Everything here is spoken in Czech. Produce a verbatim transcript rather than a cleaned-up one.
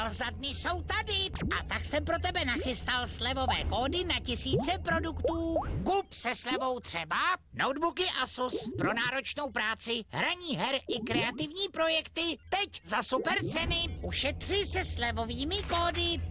za dny jsou tady. A tak jsem pro tebe nachystal slevové kódy na tisíce produktů. Kup se slevou třeba notebooky Asus pro náročnou práci, hraní her i kreativní projekty. Teď za super ceny. Ušetři se slevovými kódy.